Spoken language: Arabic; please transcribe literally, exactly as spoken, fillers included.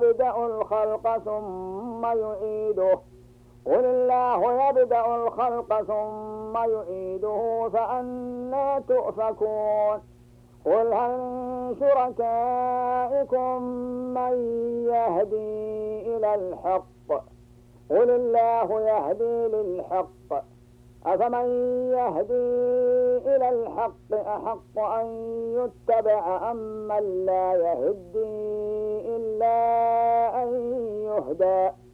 يبدأ الخلق ثم يعيده قل الله يبدأ الخلق ثم يعيده فأنى تؤفكون قل هل من شركائكم من يهدي إلى الحق قل الله يهدي للحق أفمن يهدي إلى الحق أحق أن يتبع أم من لا يهدي إلا أن يهدى